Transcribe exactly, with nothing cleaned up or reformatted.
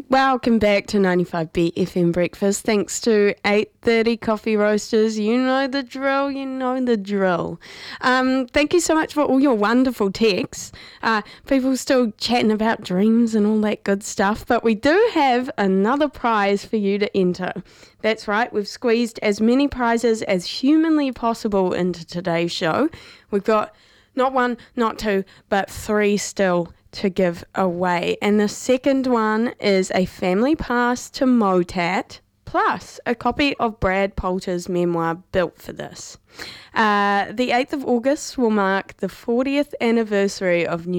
Welcome back to ninety-five B F M Breakfast. Thanks to eight thirty Coffee Roasters. You know the drill, you know the drill. Um, thank you so much for all your wonderful texts. Uh, people still chatting about dreams and all that good stuff, but we do have another prize for you to enter. That's right, we've squeezed as many prizes as humanly possible into today's show. We've got not one, not two, but three still to give away. And the second one is a family pass to Motat, plus a copy of Brad Poulter's memoir, Built for This. Uh, the eighth of August will mark the fortieth anniversary of New